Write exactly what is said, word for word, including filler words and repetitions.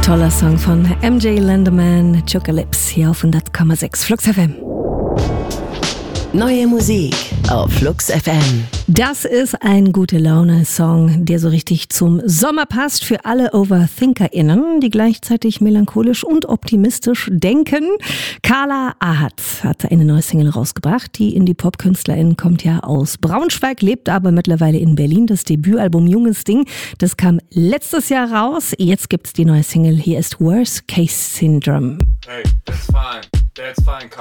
Toller Song von M J Lenderman, Chocalypse, hier auf hundert Komma sechs Flux F M. Neue Musik auf Flux F M. Das ist ein Gute-Laune-Song, der so richtig zum Sommer passt für alle OverthinkerInnen, die gleichzeitig melancholisch und optimistisch denken. Carla Ahat hat eine neue Single rausgebracht. Die Indie-Pop-Künstlerin kommt ja aus Braunschweig, lebt aber mittlerweile in Berlin. Das Debütalbum Junges Ding, das kam letztes Jahr raus. Jetzt gibt's die neue Single. Hier ist Worst Case Syndrome. Hey, that's fine, that's fine.